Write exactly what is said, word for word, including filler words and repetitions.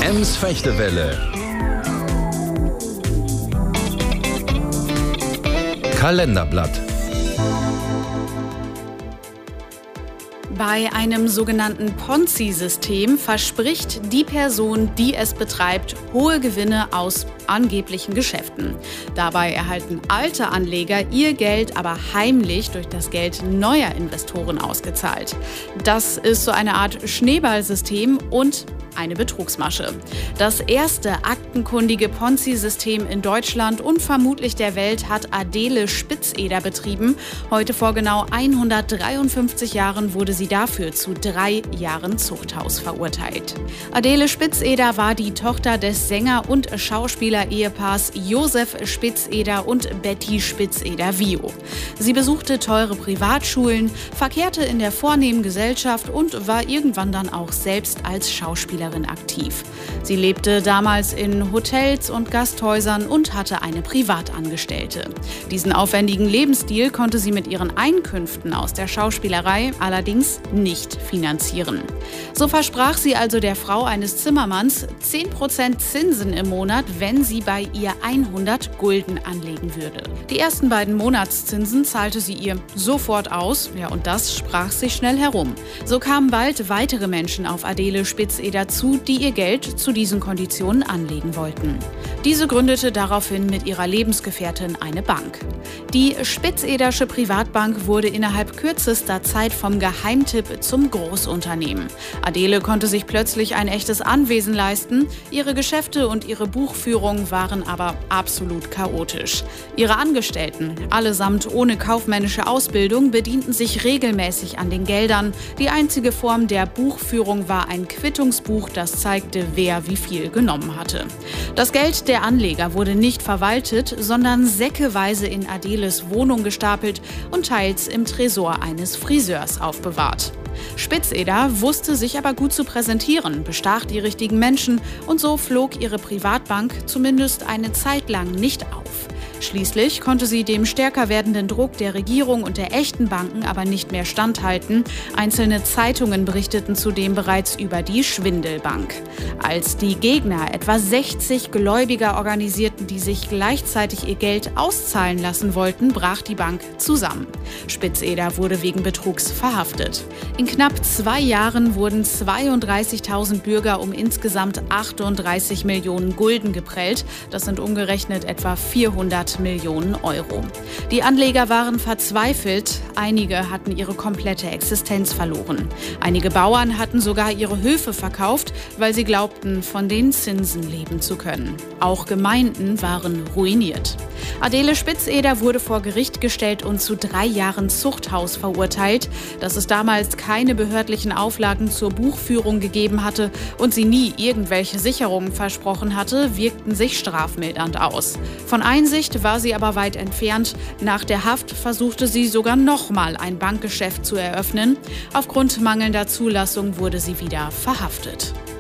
Ems Fechtewelle. Kalenderblatt. Bei einem sogenannten Ponzi-System verspricht die Person, die es betreibt, hohe Gewinne aus angeblichen Geschäften. Dabei erhalten alte Anleger ihr Geld aber heimlich durch das Geld neuer Investoren ausgezahlt. Das ist so eine Art Schneeballsystem und eine Betrugsmasche. Das erste aktenkundige Ponzi-System in Deutschland und vermutlich der Welt hat Adele Spitzeder betrieben. Heute vor genau hundertdreiundfünfzig Jahren wurde sie dafür zu drei Jahren Zuchthaus verurteilt. Adele Spitzeder war die Tochter des Sänger- und Schauspieler-Ehepaars Josef Spitzeder und Betty Spitzeder-Vio. Sie besuchte teure Privatschulen, verkehrte in der vornehmen Gesellschaft und war irgendwann dann auch selbst als Schauspielerin aktiv. Sie lebte damals in Hotels und Gasthäusern und hatte eine Privatangestellte. Diesen aufwendigen Lebensstil konnte sie mit ihren Einkünften aus der Schauspielerei allerdings nicht finanzieren. So versprach sie also der Frau eines Zimmermanns zehn Prozent Zinsen im Monat, wenn sie bei ihr hundert Gulden anlegen würde. Die ersten beiden Monatszinsen zahlte sie ihr sofort aus, ja, und das sprach sich schnell herum. So kamen bald weitere Menschen auf Adele Spitzeder zu, die ihr Geld zu diesen Konditionen anlegen wollten. Diese gründete daraufhin mit ihrer Lebensgefährtin eine Bank. Die Spitzedersche Privatbank wurde innerhalb kürzester Zeit vom Geheimtipp zum Großunternehmen. Adele konnte sich plötzlich ein echtes Anwesen leisten. Ihre Geschäfte und ihre Buchführung waren aber absolut chaotisch. Ihre Angestellten, allesamt ohne kaufmännische Ausbildung, bedienten sich regelmäßig an den Geldern. Die einzige Form der Buchführung war ein Quittungsbuch, das zeigte, wer wie viel genommen hatte. Das Geld der Anleger wurde nicht verwaltet, sondern säckeweise in Adeles Wohnung gestapelt und teils im Tresor eines Friseurs aufbewahrt. Spitzeder wusste sich aber gut zu präsentieren, bestach die richtigen Menschen und so flog ihre Privatbank zumindest eine Zeit lang nicht auf. Schließlich konnte sie dem stärker werdenden Druck der Regierung und der echten Banken aber nicht mehr standhalten. Einzelne Zeitungen berichteten zudem bereits über die Schwindelbank. Als die Gegner etwa sechzig Gläubiger organisierten, die sich gleichzeitig ihr Geld auszahlen lassen wollten, brach die Bank zusammen. Spitzeder wurde wegen Betrugs verhaftet. In knapp zwei Jahren wurden zweiunddreißigtausend Bürger um insgesamt achtunddreißig Millionen Gulden geprellt. Das sind umgerechnet etwa vierhundert Millionen Euro. Die Anleger waren verzweifelt. Einige hatten ihre komplette Existenz verloren. Einige Bauern hatten sogar ihre Höfe verkauft, weil sie glaubten, von den Zinsen leben zu können. Auch Gemeinden waren ruiniert. Adele Spitzeder wurde vor Gericht gestellt und zu drei Jahren Zuchthaus verurteilt. Dass es damals keine behördlichen Auflagen zur Buchführung gegeben hatte und sie nie irgendwelche Sicherungen versprochen hatte, wirkten sich strafmildernd aus. Von Einsicht war sie aber weit entfernt. Nach der Haft versuchte sie sogar nochmal ein Bankgeschäft zu eröffnen. Aufgrund mangelnder Zulassung wurde sie wieder verhaftet.